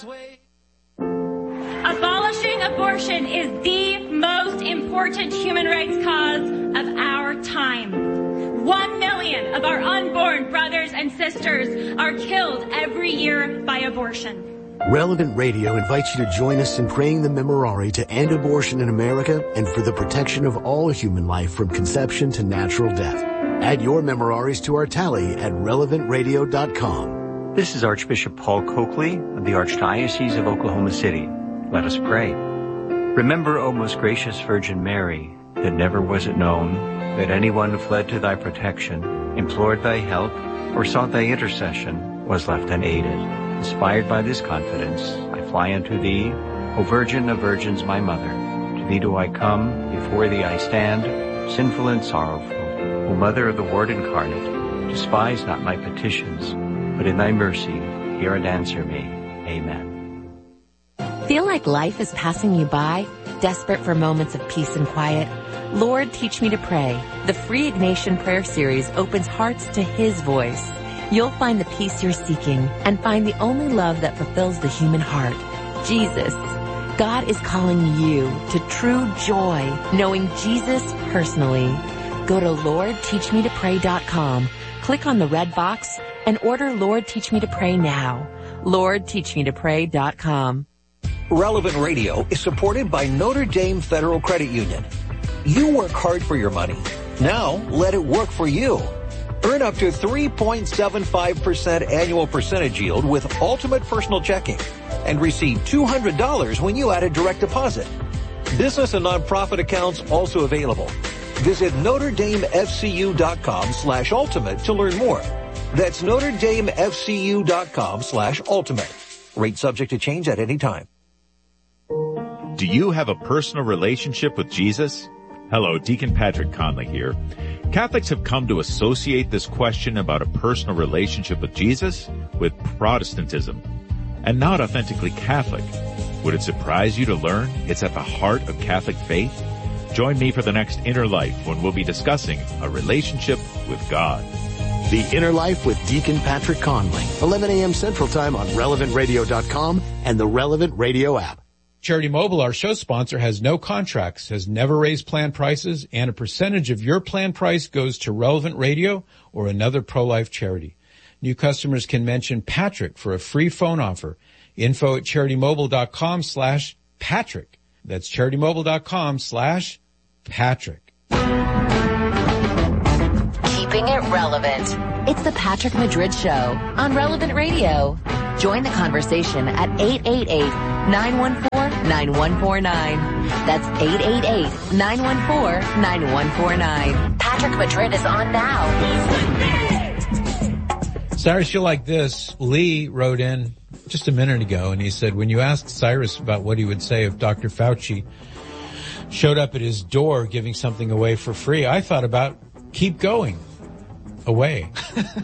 Abolishing abortion is the most important human rights cause of our time. 1 million of our unborn brothers and sisters are killed every year by abortion. Relevant Radio invites you to join us in praying the Memorare to end abortion in America and for the protection of all human life from conception to natural death. Add your Memoraries to our tally at relevantradio.com. This is Archbishop Paul Coakley of the Archdiocese of Oklahoma City. Let us pray. Remember, O most gracious Virgin Mary, that never was it known that anyone who fled to thy protection, implored thy help, or sought thy intercession was left unaided. Inspired by this confidence, I fly unto thee, O Virgin of Virgins, my Mother. To thee do I come, before thee I stand, sinful and sorrowful. O Mother of the Word incarnate, despise not my petitions, but in thy mercy hear and answer me. Amen. Feel like life is passing you by? Desperate for moments of peace and quiet? Lord, Teach Me to Pray. The free Ignatian Prayer Series opens hearts to His voice. You'll find the peace you're seeking and find the only love that fulfills the human heart, Jesus. God is calling you to true joy, knowing Jesus personally. Go to LordTeachMeToPray.com, click on the red box, and order Lord Teach Me to Pray now. LordTeachMeToPray.com. Relevant Radio is supported by Notre Dame Federal Credit Union. You work hard for your money. Now let it work for you. Earn up to 3.75% annual percentage yield with Ultimate Personal Checking and receive $200 when you add a direct deposit. Business and nonprofit accounts also available. Visit NotreDameFCU.com/ultimate to learn more. That's NotreDameFCU.com/ultimate. Rate subject to change at any time. Do you have a personal relationship with Jesus? Hello, Deacon Patrick Conley here. Catholics have come to associate this question about a personal relationship with Jesus with Protestantism and not authentically Catholic. Would it surprise you to learn it's at the heart of Catholic faith? Join me for the next Inner Life when we'll be discussing a relationship with God. The Inner Life with Deacon Patrick Conley, 11 a.m. Central Time on RelevantRadio.com and the Relevant Radio app. Charity Mobile, our show sponsor, has no contracts, has never raised plan prices, and a percentage of your plan price goes to Relevant Radio or another pro-life charity. New customers can mention Patrick for a free phone offer. Info at CharityMobile.com/Patrick. That's CharityMobile.com/Patrick. Keeping it relevant. It's the Patrick Madrid Show on Relevant Radio. Join the conversation at 888-914-9149. That's 888-914-9149. Patrick Madrid is on now. Cyrus, you like this. Lee wrote in just a minute ago, and he said, when you asked Cyrus about what he would say if Dr. Fauci showed up at his door giving something away for free, I thought about keep going away.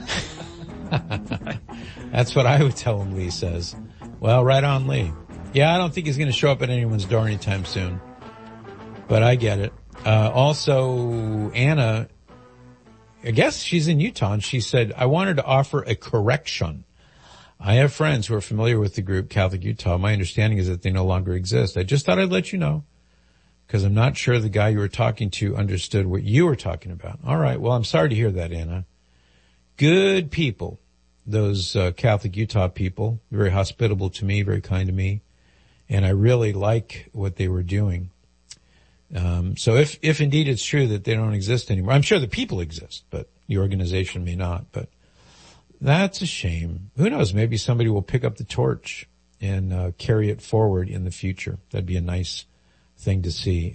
That's what I would tell him, Lee says. Well, right on, Lee. Yeah, I don't think he's going to show up at anyone's door anytime soon. But I get it. Also, Anna, I guess she's in Utah, and she said, I wanted to offer a correction. I have friends who are familiar with the group Catholic Utah. My understanding is that they no longer exist. I just thought I'd let you know, because I'm not sure the guy you were talking to understood what you were talking about. All right. Well, I'm sorry to hear that, Anna. Good people. Those Catholic Utah people, very hospitable to me, very kind to me, and I really like what they were doing. So if indeed it's true that they don't exist anymore, I'm sure the people exist, but the organization may not. But that's a shame. Who knows? Maybe somebody will pick up the torch and carry it forward in the future. That'd be a nice thing to see.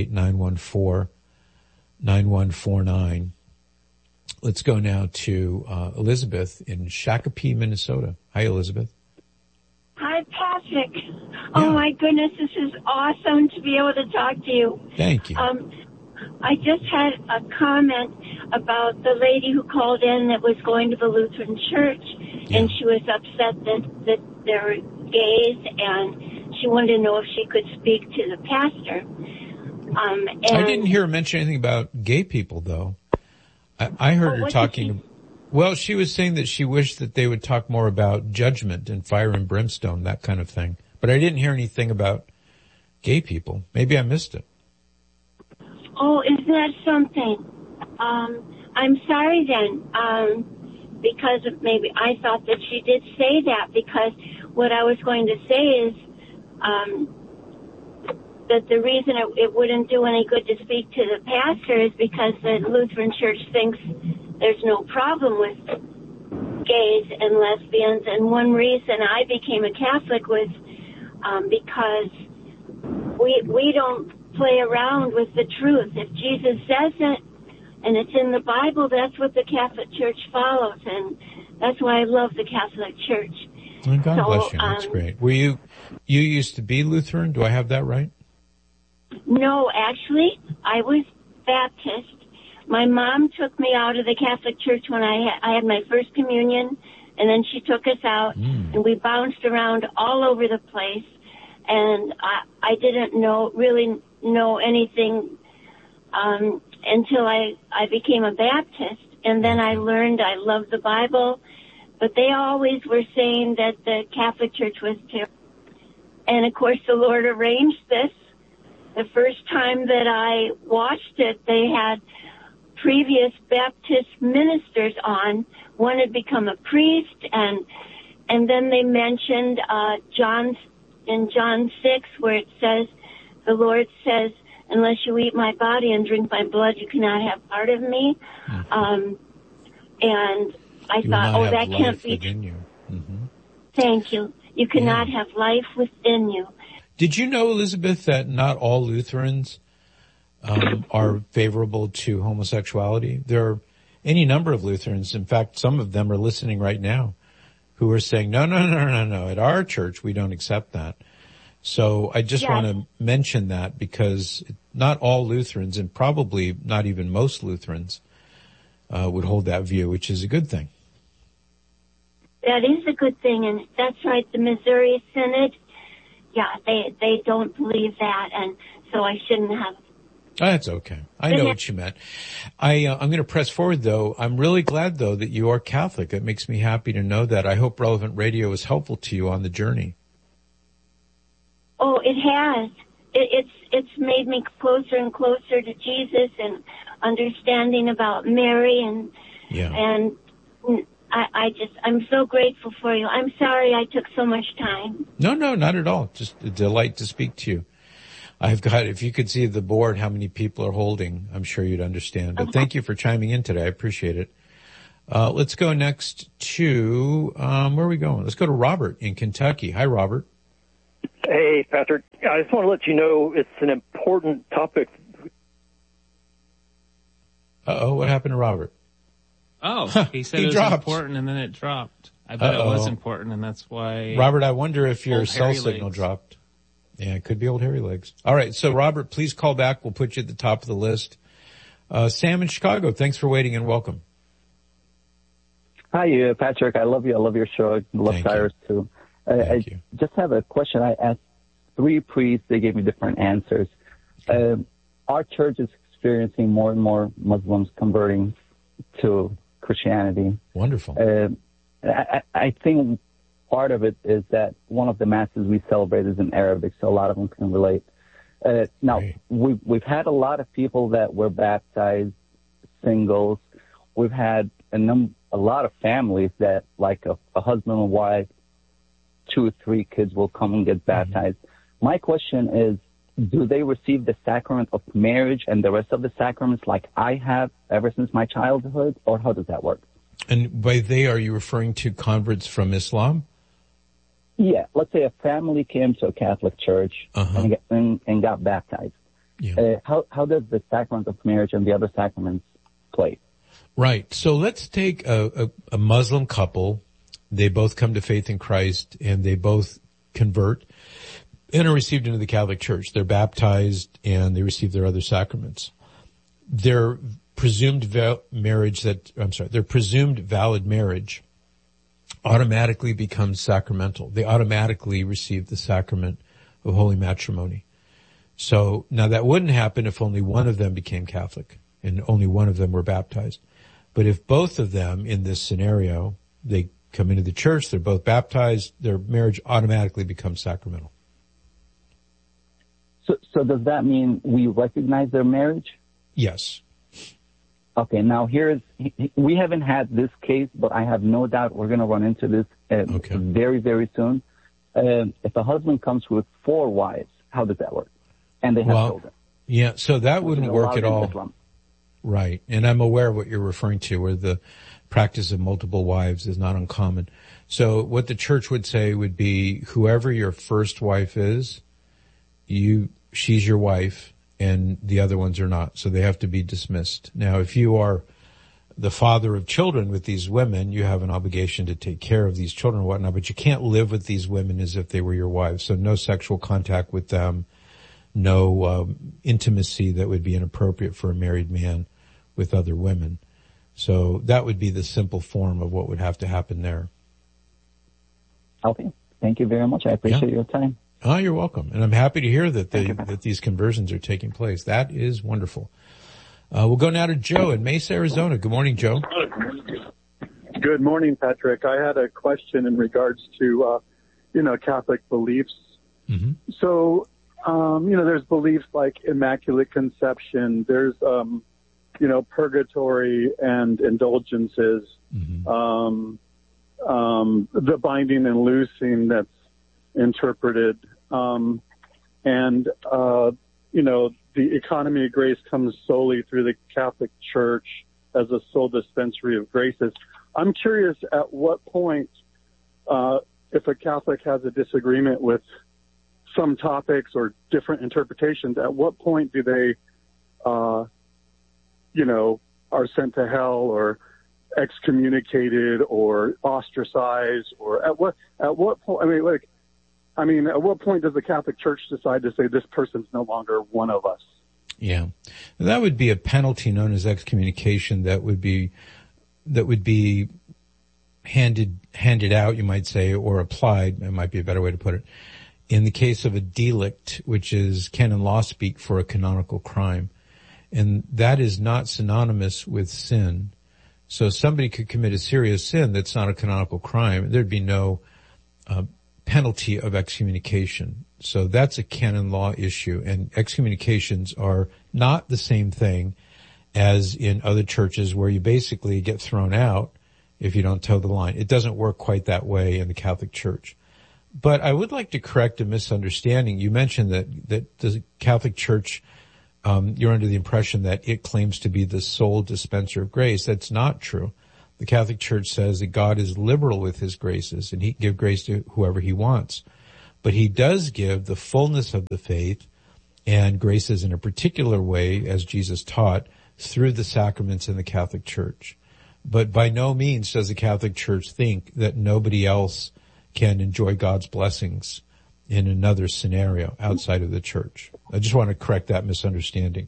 888-914-9149. Let's go now to Elizabeth in Shakopee, Minnesota. Hi, Elizabeth. Hi, Patrick. Yeah. Oh, my goodness, this is awesome to be able to talk to you. Thank you. I just had a comment about the lady who called in that was going to the Lutheran Church, and she was upset that they're gays, and she wanted to know if she could speak to the pastor. I didn't hear her mention anything about gay people, though. I heard her talking. Well, she was saying that she wished that they would talk more about judgment and fire and brimstone, that kind of thing. But I didn't hear anything about gay people. Maybe I missed it. Oh, is that something? I'm sorry then, because maybe I thought that she did say that, because what I was going to say is that the reason it wouldn't do any good to speak to the pastor is because the Lutheran Church thinks there's no problem with gays and lesbians. And one reason I became a Catholic was because we don't play around with the truth. If Jesus says it and it's in the Bible, that's what the Catholic Church follows, and that's why I love the Catholic Church. Oh, God bless you. That's great. Were you used to be Lutheran? Do I have that right? No, actually, I was Baptist. My mom took me out of the Catholic Church when I had my first communion, and then she took us out, and we bounced around all over the place, and I didn't really know anything until I became a Baptist, and then I learned I loved the Bible, but they always were saying that the Catholic Church was terrible. And, of course, the Lord arranged this. The first time that I watched it, they had previous Baptist ministers on. One had become a priest, and then they mentioned in John 6, where it says, the Lord says, unless you eat my body and drink my blood, you cannot have part of me. And I thought, that can't be true. Thank you. You cannot have life within you. Did you know, Elizabeth, that not all Lutherans are favorable to homosexuality? There are any number of Lutherans, in fact, some of them are listening right now, who are saying, no, at our church we don't accept that. So I just want to mention that, because not all Lutherans, and probably not even most Lutherans, would hold that view, which is a good thing. That is a good thing, and that's right. The Missouri Synod, they don't believe that, and so I shouldn't have. That's okay. I know what you meant. I'm going to press forward, though. I'm really glad, though, that you are Catholic. It makes me happy to know that. I hope Relevant Radio is helpful to you on the journey. Oh, it has. It's made me closer and closer to Jesus, and understanding about Mary, and I'm so grateful for you. I'm sorry I took so much time. No, not at all. Just a delight to speak to you. If you could see the board, how many people are holding, I'm sure you'd understand. But thank you for chiming in today. I appreciate it. Let's go next to, where are we going? Let's go to Robert in Kentucky. Hi, Robert. Hey, Patrick. I just want to let you know it's an important topic. Uh-oh, what happened to Robert? Oh, he said it was important and then it dropped. I bet it was important, and that's why... Robert, I wonder if your cell signal dropped. Yeah, it could be old hairy legs. All right, so Robert, please call back. We'll put you at the top of the list. Sam in Chicago, thanks for waiting and welcome. Hi, Patrick. I love you. I love your show. I love Cyrus, too. I just have a question. I asked 3 priests. They gave me different answers. Our church is experiencing more and more Muslims converting to Christianity. Wonderful. I think part of it is that one of the masses we celebrate is in Arabic, so a lot of them can relate. Now, we've had a lot of people that were baptized, singles. We've had a lot of families that, like a husband and wife, 2 or 3 kids will come and get baptized. My question is, do they receive the sacrament of marriage and the rest of the sacraments like I have ever since my childhood, or how does that work? And by they, are you referring to converts from Islam? Yeah, let's say a family came to a Catholic church and got baptized. Yeah. How does the sacrament of marriage and the other sacraments play? Right. So let's take a Muslim couple. They both come to faith in Christ, and they both convert and are received into the Catholic Church. They're baptized and they receive their other sacraments. Their presumed valid marriage automatically becomes sacramental. They automatically receive the sacrament of holy matrimony. So now that wouldn't happen if only one of them became Catholic and only one of them were baptized. But if both of them in this scenario, they come into the church, they're both baptized, their marriage automatically becomes sacramental. So does that mean we recognize their marriage? Yes. Okay, now we haven't had this case, but I have no doubt we're going to run into this very, very soon. If a husband comes with 4 wives, how does that work? And they have children. Yeah, so that wouldn't work at all. Right, and I'm aware of what you're referring to, where the practice of multiple wives is not uncommon. So what the church would say would be, whoever your first wife is, she's your wife, and the other ones are not, so they have to be dismissed. Now, if you are the father of children with these women, you have an obligation to take care of these children and whatnot, but you can't live with these women as if they were your wives. So no sexual contact with them, no intimacy that would be inappropriate for a married man with other women. So that would be the simple form of what would have to happen there. Okay. Thank you very much. I appreciate your time. Oh, you're welcome. And I'm happy to hear that that these conversions are taking place. That is wonderful. We'll go now to Joe in Mesa, Arizona. Good morning, Joe. Good morning, Patrick. I had a question in regards to, Catholic beliefs. Mm-hmm. So, there's beliefs like Immaculate Conception. There's, purgatory and indulgences. Mm-hmm. The binding and loosing that's interpreted. The economy of grace comes solely through the Catholic Church as a sole dispensary of graces. I'm curious at what point, if a Catholic has a disagreement with some topics or different interpretations, at what point do they, are sent to hell or excommunicated or ostracized, or at what point? At what point does the Catholic Church decide to say this person's no longer one of us? Yeah, that would be a penalty known as excommunication. That would be handed out, you might say, or applied. It might be a better way to put it. In the case of a delict, which is canon law speak for a canonical crime, and that is not synonymous with sin. So somebody could commit a serious sin that's not a canonical crime. There'd be no penalty of excommunication. So that's a canon law issue, and excommunications are not the same thing as in other churches where you basically get thrown out if you don't toe the line. It doesn't work quite that way in the Catholic Church. But I would like to correct a misunderstanding. You mentioned that the Catholic Church, you're under the impression that it claims to be the sole dispenser of grace. That's not true. The Catholic Church says that God is liberal with his graces, and he can give grace to whoever he wants. But he does give the fullness of the faith and graces in a particular way, as Jesus taught, through the sacraments in the Catholic Church. But by no means does the Catholic Church think that nobody else can enjoy God's blessings in another scenario outside of the church. I just want to correct that misunderstanding.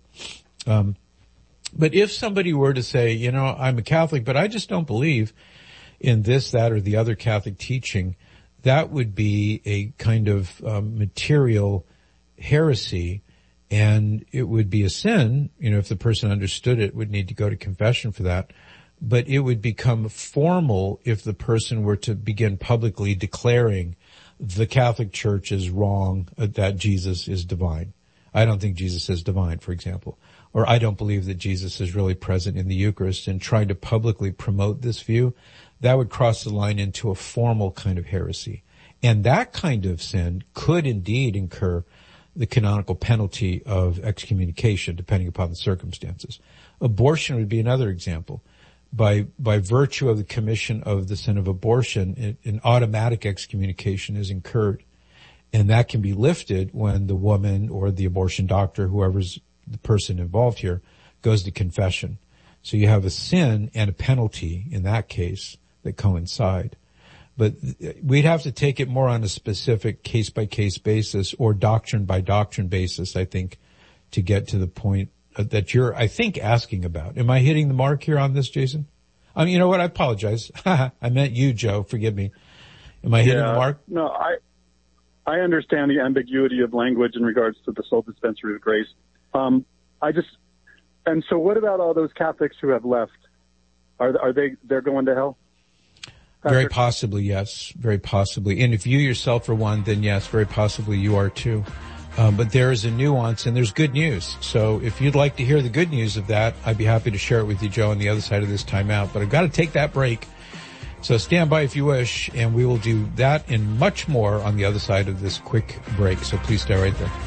But if somebody were to say, I'm a Catholic, but I just don't believe in this, that, or the other Catholic teaching, that would be a kind of material heresy, and it would be a sin. If the person understood it, would need to go to confession for that. But it would become formal if the person were to begin publicly declaring the Catholic Church is wrong, that Jesus is divine. I don't think Jesus is divine, for example. Or I don't believe that Jesus is really present in the Eucharist, and trying to publicly promote this view, that would cross the line into a formal kind of heresy. And that kind of sin could indeed incur the canonical penalty of excommunication, depending upon the circumstances. Abortion would be another example. By virtue of the commission of the sin of abortion, an automatic excommunication is incurred. And that can be lifted when the woman or the abortion doctor, whoever's the person involved here, goes to confession. So you have a sin and a penalty in that case that coincide. But we'd have to take it more on a specific case-by-case basis or doctrine-by-doctrine basis, I think, to get to the point that you're, I think, asking about. Am I hitting the mark here on this, Jason? You know what? I apologize. I meant you, Joe. Forgive me. Am I hitting the mark? No, I understand the ambiguity of language in regards to the sole dispensary of grace. And so what about all those Catholics who have left? they're going to hell? Patrick? Very possibly, yes. Very possibly. And if you yourself are one, then yes, very possibly you are too. But there is a nuance and there's good news. So if you'd like to hear the good news of that, I'd be happy to share it with you, Joe, on the other side of this timeout. But I've got to take that break. So stand by if you wish, and we will do that and much more on the other side of this quick break. So please stay right there.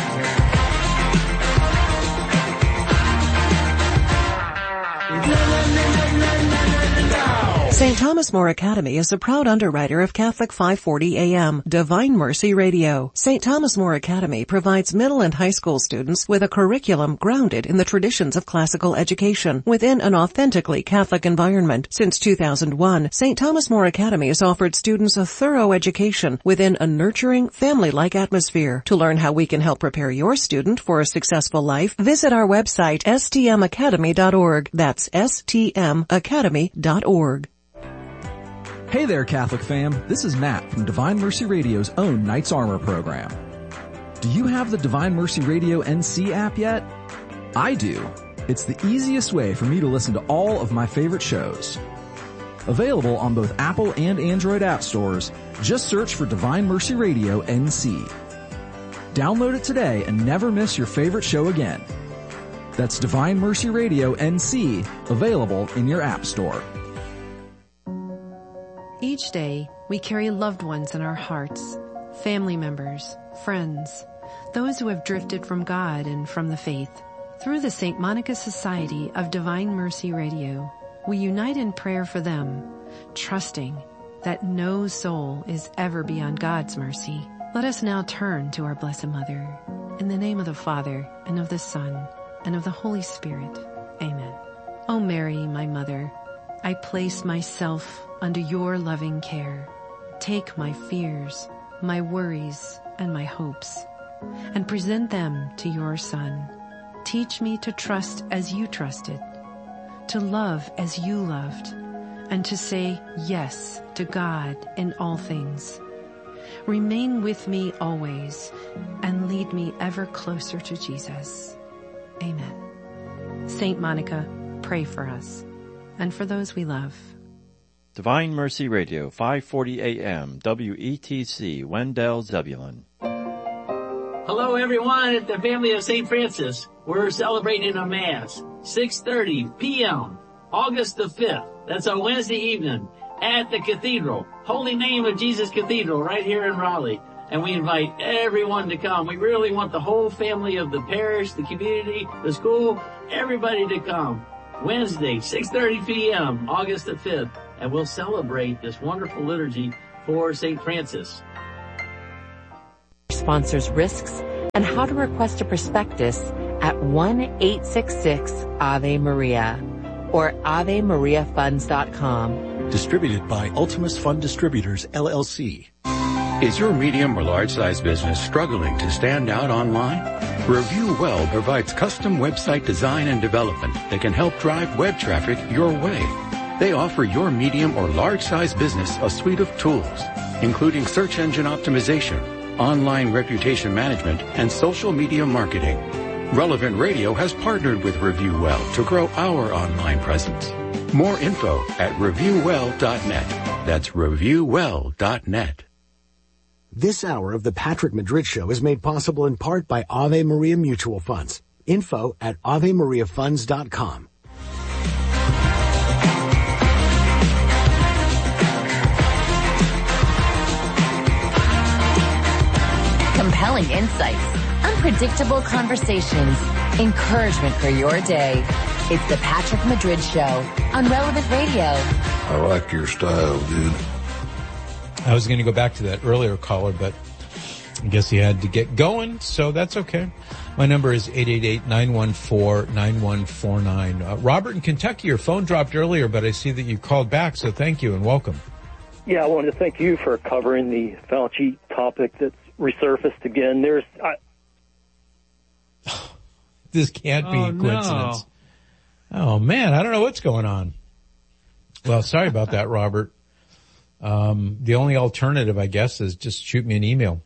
St. Thomas More Academy is a proud underwriter of Catholic 540 AM, Divine Mercy Radio. St. Thomas More Academy provides middle and high school students with a curriculum grounded in the traditions of classical education within an authentically Catholic environment. Since 2001, St. Thomas More Academy has offered students a thorough education within a nurturing, family-like atmosphere. To learn how we can help prepare your student for a successful life, visit our website, stmacademy.org. That's stmacademy.org. Hey there, Catholic fam. This is Matt from Divine Mercy Radio's own Knights Armor program. Do you have the Divine Mercy Radio NC app yet? I do. It's the easiest way for me to listen to all of my favorite shows. Available on both Apple and Android app stores, just search for Divine Mercy Radio NC. Download it today and never miss your favorite show again. That's Divine Mercy Radio NC, available in your app store. Each day, we carry loved ones in our hearts, family members, friends, those who have drifted from God and from the faith. Through the St. Monica Society of Divine Mercy Radio, we unite in prayer for them, trusting that no soul is ever beyond God's mercy. Let us now turn to our Blessed Mother. In the name of the Father, and of the Son, and of the Holy Spirit. Amen. O Mary, my Mother, I place myself under your loving care. Take my fears, my worries, and my hopes, and present them to your Son. Teach me to trust as you trusted, to love as you loved, and to say yes to God in all things. Remain with me always, and lead me ever closer to Jesus. Amen. Saint Monica, pray for us, and for those we love. Divine Mercy Radio, 540 AM, WETC, Wendell, Zebulon. Hello everyone at the family of St. Francis. We're celebrating a Mass, 6:30 p.m., August the 5th. That's a Wednesday evening at the Cathedral, Holy Name of Jesus Cathedral, right here in Raleigh. And we invite everyone to come. We really want the whole family of the parish, the community, the school, everybody to come. Wednesday, 6:30 p.m., August the 5th. And we'll celebrate this wonderful liturgy for St. Francis. Sponsors risks and how to request a prospectus at 1-866-AVE-MARIA or AveMariaFunds.com. Distributed by Ultimus Fund Distributors, LLC. Is your medium or large-size business struggling to stand out online? Review Well provides custom website design and development that can help drive web traffic your way. They offer your medium or large-size business a suite of tools, including search engine optimization, online reputation management, and social media marketing. Relevant Radio has partnered with Review Well to grow our online presence. More info at reviewwell.net. That's reviewwell.net. This hour of the Patrick Madrid Show is made possible in part by Ave Maria Mutual Funds. Info at AveMariaFunds.com. Compelling insights, unpredictable conversations, encouragement for your day. It's the Patrick Madrid Show on Relevant Radio. I like your style, dude. I was going to go back to that earlier caller, but I guess he had to get going, so that's okay. My number is 888-914-9149. Robert in Kentucky, your phone dropped earlier, but I see that you called back, so thank you and welcome. Yeah, I wanted to thank you for covering the Fauci topic that's resurfaced again. This can't be a coincidence. No. Oh, man, I don't know what's going on. Well, sorry about that, Robert. The only alternative, I guess, is just shoot me an email.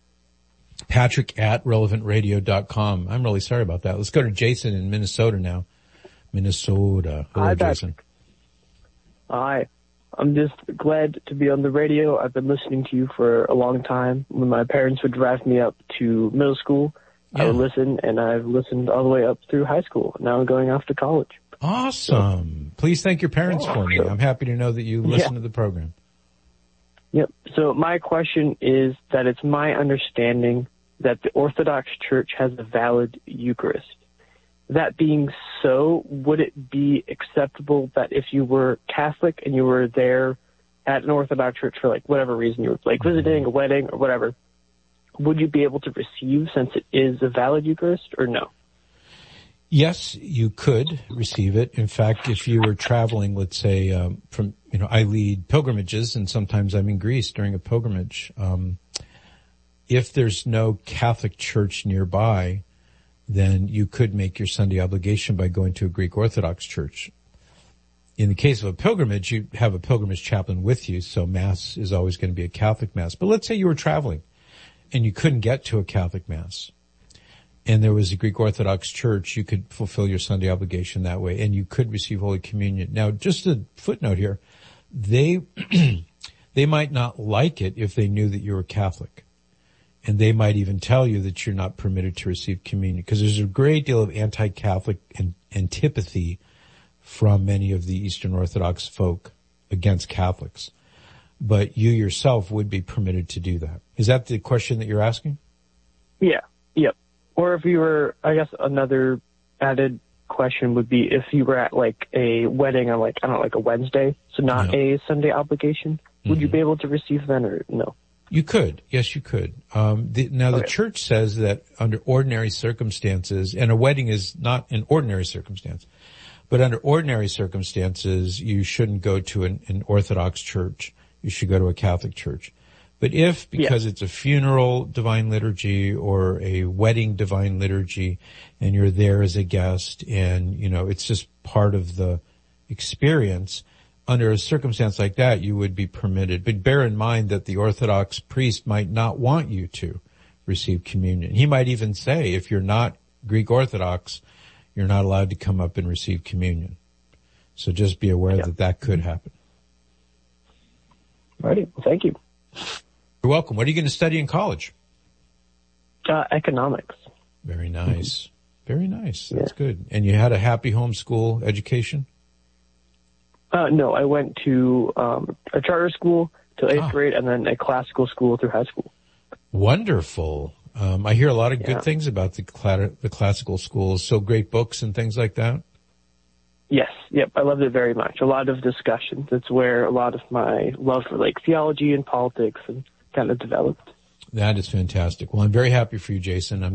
Patrick@relevantradio.com. I'm really sorry about that. Let's go to Jason in Minnesota now. Minnesota. Hello, Hi, Jason. Hi. I'm just glad to be on the radio. I've been listening to you for a long time. When my parents would drive me up to middle school, I would listen, and I've listened all the way up through high school. Now I'm going off to college. Awesome. Please thank your parents for me. I'm happy to know that you listen to the program. Yep. So my question is that it's my understanding that the Orthodox Church has a valid Eucharist. That being so, would it be acceptable that if you were Catholic and you were there at an Orthodox church for like whatever reason, you were like visiting a wedding or whatever, would you be able to receive since it is a valid Eucharist or no? Yes, you could receive it. In fact, if you were traveling, let's say, from, I lead pilgrimages and sometimes I'm in Greece during a pilgrimage. If there's no Catholic church nearby, then you could make your Sunday obligation by going to a Greek Orthodox church. In the case of a pilgrimage, you have a pilgrimage chaplain with you, so Mass is always going to be a Catholic Mass. But let's say you were traveling and you couldn't get to a Catholic Mass, and there was a Greek Orthodox church, you could fulfill your Sunday obligation that way, and you could receive Holy Communion. Now, just a footnote here, they might not like it if they knew that you were Catholic. And they might even tell you that you're not permitted to receive communion, because there's a great deal of anti-Catholic antipathy from many of the Eastern Orthodox folk against Catholics. But you yourself would be permitted to do that. Is that the question that you're asking? Yeah. Yep. Or if you were, I guess another added question would be if you were at like a wedding on like a Wednesday, so not a Sunday obligation, would you be able to receive then or no? You could. Yes, you could. The church says that under ordinary circumstances, and a wedding is not an ordinary circumstance, but under ordinary circumstances, you shouldn't go to an Orthodox church. You should go to a Catholic church. But if, because it's a funeral divine liturgy or a wedding divine liturgy, and you're there as a guest, and, it's just part of the experience, under a circumstance like that, you would be permitted. But bear in mind that the Orthodox priest might not want you to receive communion. He might even say, if you're not Greek Orthodox, you're not allowed to come up and receive communion. So just be aware that could happen. All righty. Well, thank you. You're welcome. What are you going to study in college? Economics. Very nice. Very nice. That's good. And you had a happy homeschool education? No, I went to a charter school till 8th grade and then a classical school through high school. Wonderful. I hear a lot of good things about the classical schools, so great books and things like that. Yes, yep, I loved it very much. A lot of discussions. It's where a lot of my love for like theology and politics and kind of developed. That is fantastic. Well, I'm very happy for you, Jason. I'm